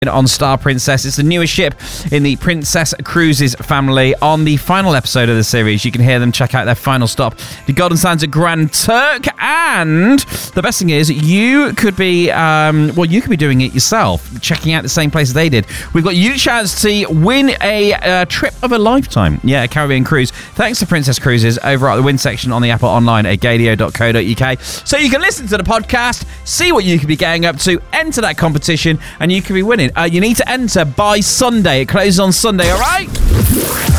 on Star Princess. It's the newest ship in the Princess Cruises family. On the final episode of the series, you can hear them check out their final stop, the Golden Sands at Grand Turk. And the best thing is, you could be you could be doing it yourself, checking out the same place they did. We've got you chance to win a trip of a lifetime. Yeah, a Caribbean cruise. Thanks to Princess Cruises over at the win section on the Apple online at gadio.co.uk. So you can listen to the podcast, see what you could be getting up to, enter that competition, and you could be winning. You need to enter by Sunday. It closes on Sunday, all right?